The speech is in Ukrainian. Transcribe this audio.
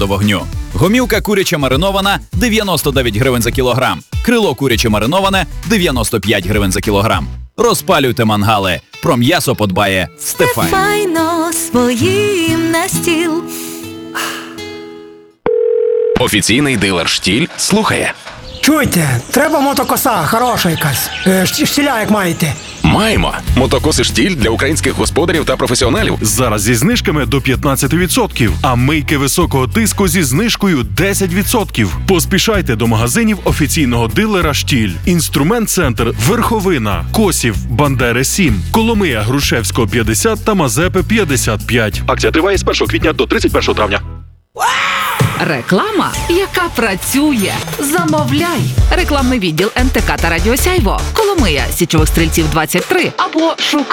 до вогню. Гомілка куряча маринована – 99 гривень за кілограм. Крило куряче мариноване – 95 гривень за кілограм. Розпалюйте мангали. Про м'ясо подбає Стефайно. Стефайно своїм на стіл. Офіційний дилер «Штіль» слухає. Чуйте, треба мотокоса, хороша якась. Штіля як маєте. Маємо. Мотокоси «Штіль» для українських господарів та професіоналів. Зараз зі знижками до 15%, а мийки високого тиску зі знижкою 10%. Поспішайте до магазинів офіційного дилера «Штіль». Інструмент-центр «Верховина», Косів, Бандери 7, Коломия, Грушевського 50 та Мазепи 55. Акція триває з 1 квітня до 31 травня. Реклама, яка працює. Замовляй. Рекламний відділ НТК та Радіо Сяйво. Коломия, Січових Стрільців 23. Або шукай